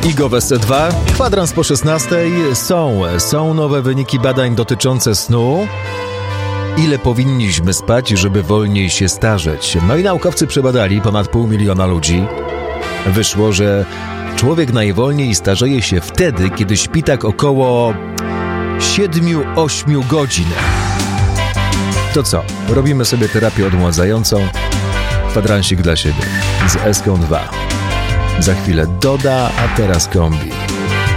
Figowe C2, kwadrans po 16:00. Są nowe wyniki badań dotyczące snu. Ile powinniśmy spać, żeby wolniej się starzeć? No i naukowcy przebadali ponad 500 000 ludzi. Wyszło, że człowiek najwolniej starzeje się wtedy, kiedy śpi tak około 7-8 godzin. To co? Robimy sobie terapię odmładzającą. Kwadransik dla siebie z Eską 2. Za chwilę Doda, a teraz Kombi.